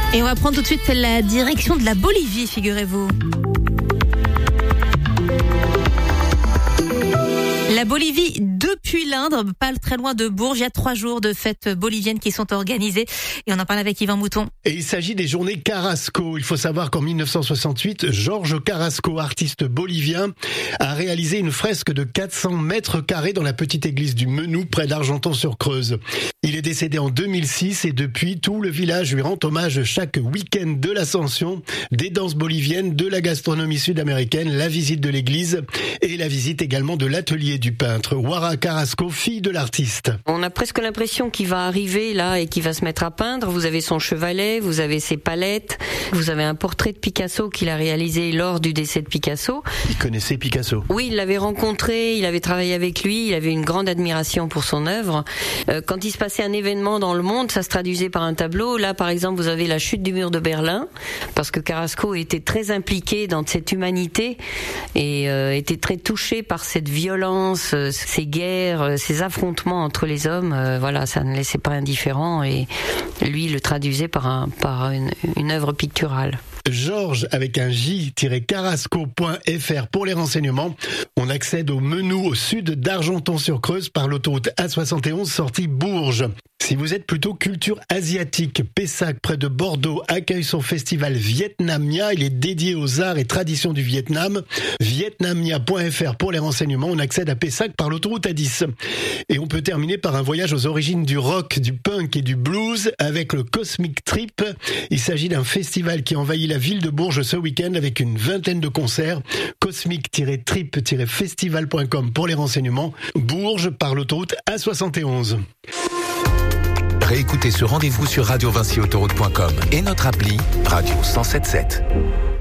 Et on va prendre tout de suite la direction de la Bolivie, figurez-vous. La Bolivie depuis l'Indre, pas très loin de Bourges. Il y a 3 jours de fêtes boliviennes qui sont organisées. Et on en parle avec Yvan Mouton. Et il s'agit des journées Carrasco. Il faut savoir qu'en 1968, Georges Carrasco, artiste bolivien, a réalisé une fresque de 400 mètres carrés dans la petite église du Menou, près d'Argenton-sur-Creuse. Il est décédé en 2006 et depuis, tout le village lui rend hommage chaque week-end de l'Ascension, des danses boliviennes, de la gastronomie sud-américaine, la visite de l'église et la visite également de l'atelier du peintre. Wara Carrasco, fille de l'artiste. On a presque l'impression qu'il va arriver là et qu'il va se mettre à peindre. Vous avez son chevalet, vous avez ses palettes, vous avez un portrait de Picasso qu'il a réalisé lors du décès de Picasso. Il connaissait Picasso? Oui, il l'avait rencontré, il avait travaillé avec lui, il avait une grande admiration pour son œuvre. Quand il se passait un événement dans le monde, ça se traduisait par un tableau. Là, par exemple, vous avez la chute du mur de Berlin, parce que Carrasco était très impliqué dans cette humanité et était très touché par cette violence, ces guerres, ces affrontements entre les hommes. Voilà, ça ne laissait pas indifférent et lui il le traduisait par une œuvre picturale. Georges avec un j-carrasco.fr pour les renseignements. On accède au Menou au sud d'Argenton-sur-Creuse par l'autoroute A71 sortie Bourges. Si vous êtes plutôt culture asiatique, Pessac près de Bordeaux accueille son festival Vietnamia. Il est dédié aux arts et traditions du Vietnam. Vietnamia.fr pour les renseignements. On accède à Pessac par l'autoroute A10. Et on peut terminer par un voyage aux origines du rock, du punk et du blues avec le Cosmic Trip. Il s'agit d'un festival qui envahit la ville de Bourges ce week-end avec une vingtaine de concerts. Cosmic-trip-festival.com pour les renseignements. Bourges par l'autoroute A71. Réécoutez ce rendez-vous sur radiovincyautoroute.com et notre appli Radio 107.7.